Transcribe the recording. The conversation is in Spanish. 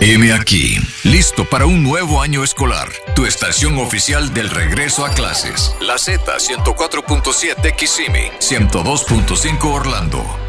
Heme aquí, listo para un nuevo año escolar. Tu estación oficial del regreso a clases. La Z 104.7 Kissimmee, 102.5 Orlando.